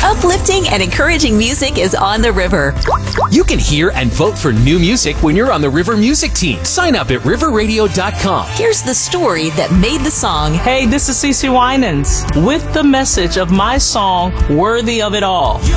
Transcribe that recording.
Uplifting and encouraging music is on the river. You can hear and vote for new music when you're on the River Music Team. Sign up at riverradio.com. Here's the story that made the song. Hey, this is CeCe Winans with the message of my song, Worthy of It All.